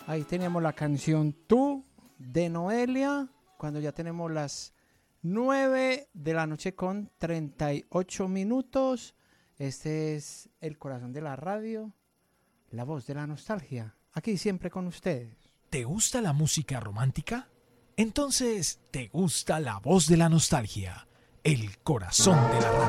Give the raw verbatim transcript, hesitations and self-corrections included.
Ahí teníamos la canción Tú de Noelia, cuando ya tenemos las nueve de la noche con treinta y ocho minutos. Este es el corazón de la radio, la voz de la nostalgia, aquí siempre con ustedes. ¿Te gusta la música romántica? Entonces, ¿te gusta la voz de la nostalgia? El corazón de la radio.